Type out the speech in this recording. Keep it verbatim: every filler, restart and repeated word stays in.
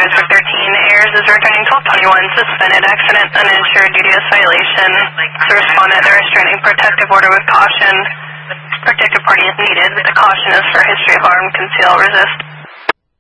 District thirteen, Ayers is returning twelve twenty-one, suspended accident, uninsured duty of violation. To respond to the restraining protective order with caution. Protective party is needed, but the caution is for history of harm, conceal, resist.